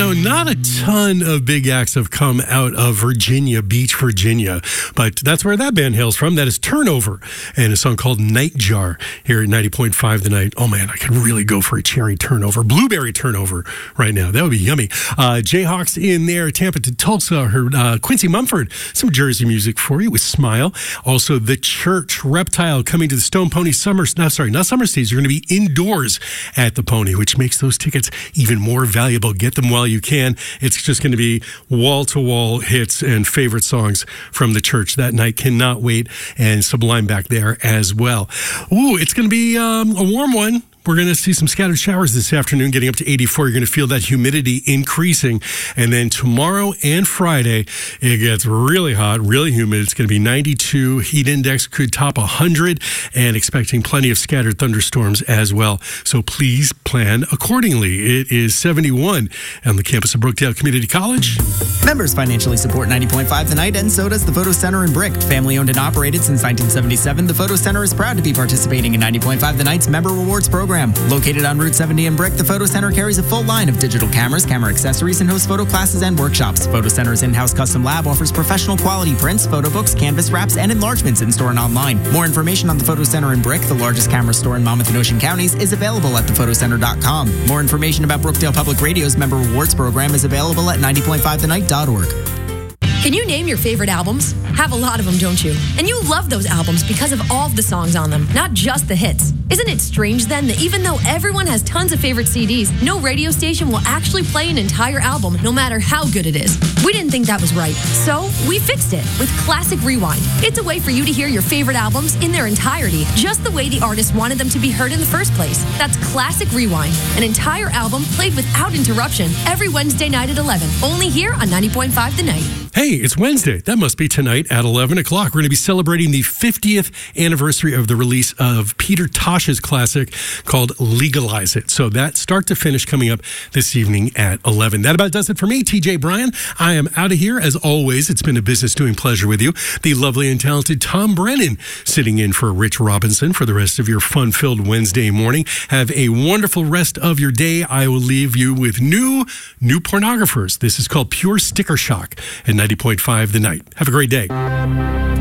not a ton of big acts have come out of Virginia Beach, Virginia, but that's where that band hails from. That is Turnover, and a song called Nightjar here at 90.5 The Night. Oh man, I could really go for a cherry turnover, blueberry turnover right now. That would be yummy. Jayhawks in there, Tampa to Tulsa, heard Quincy Mumford, some Jersey music for you with Smile. Also, The Church, Reptile coming to the Stone Pony not Summer Stage. You're going to be indoors at the Pony, which makes those tickets even more valuable. Get them while you can. It's just going to be wall-to-wall hits and favorite songs from The Church that night. Cannot wait. And Sublime back there as well. Ooh, it's going to be a warm one. We're going to see some scattered showers this afternoon, getting up to 84. You're going to feel that humidity increasing. And then tomorrow and Friday, it gets really hot, really humid. It's going to be 92. Heat index could top 100, and expecting plenty of scattered thunderstorms as well. So please plan accordingly. It is 71 on the campus of Brookdale Community College. Members financially support 90.5 The Night, and so does the Photo Center in Brick. Family owned and operated since 1977, the Photo Center is proud to be participating in 90.5 The Night's Member Rewards program. Located on Route 70 in Brick, the Photo Center carries a full line of digital cameras, camera accessories, and hosts photo classes and workshops. Photo Center's in-house custom lab offers professional quality prints, photo books, canvas wraps, and enlargements in-store and online. More information on the Photo Center in Brick, the largest camera store in Monmouth and Ocean counties, is available at thephotoCenter.com. More information about Brookdale Public Radio's Member Rewards program is available at 90.5thenight.org. Can you name your favorite albums? Have a lot of them, don't you? And you love those albums because of all of the songs on them, not just the hits. Isn't it strange then that even though everyone has tons of favorite CDs, no radio station will actually play an entire album no matter how good it is? We didn't think that was right, so we fixed it with Classic Rewind. It's a way for you to hear your favorite albums in their entirety, just the way the artist wanted them to be heard in the first place. That's Classic Rewind, an entire album played without interruption every Wednesday night at 11, only here on 90.5 The Night. Hey, it's Wednesday. That must be tonight at 11 o'clock. We're going to be celebrating the 50th anniversary of the release of Peter Tosh's classic called Legalize It. So that start to finish coming up this evening at 11. That about does it for me, TJ Bryan. I am out of here. As always, it's been a business doing pleasure with you. The lovely and talented Tom Brennan sitting in for Rich Robinson for the rest of your fun-filled Wednesday morning. Have a wonderful rest of your day. I will leave you with new pornographers. This is called Pure Sticker Shock at 90.5 The Night. Have a great day.